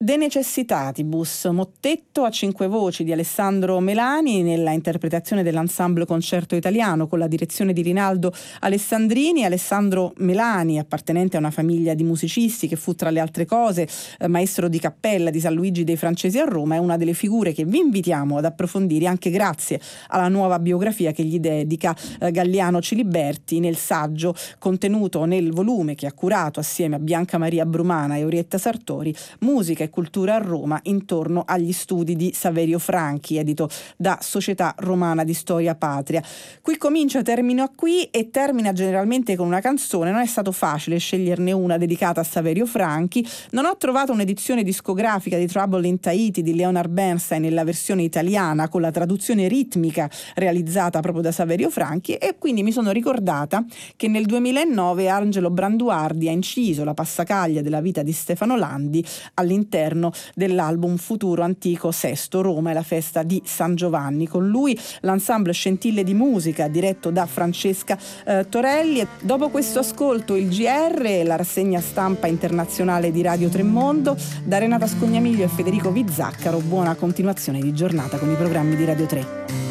De Necessitatibus, mottetto a 5 voci di Alessandro Melani nella interpretazione dell'Ensemble Concerto Italiano con la direzione di Rinaldo Alessandrini. Alessandro Melani, appartenente a una famiglia di musicisti che fu tra le altre cose maestro di cappella di San Luigi dei Francesi a Roma, è una delle figure che vi invitiamo ad approfondire anche grazie alla nuova biografia che gli dedica Galliano Ciliberti nel saggio contenuto nel volume che ha curato assieme a Bianca Maria Brumana e Orietta Sartori, Musica e cultura a Roma intorno agli studi di Saverio Franchi, edito da Società Romana di Storia Patria. Qui comincia, termino qui e termina generalmente con una canzone. Non è stato facile sceglierne una dedicata a Saverio Franchi. Non ho trovato un'edizione discografica di Trouble in Tahiti di Leonard Bernstein nella versione italiana con la traduzione ritmica realizzata proprio da Saverio Franchi, e quindi mi sono ricordata che nel 2009 Angelo Branduardi ha inciso la passacaglia della vita di Stefano Landi all'interno dell'album Futuro Antico Sesto, Roma e la festa di San Giovanni. Con lui l'ensemble Scintille di Musica diretto da Francesca Torelli. Dopo questo ascolto il GR, la rassegna stampa internazionale di Radio Tremondo. Da Renata Scognamiglio e Federico Vizzaccaro, buona continuazione di giornata con i programmi di Radio 3.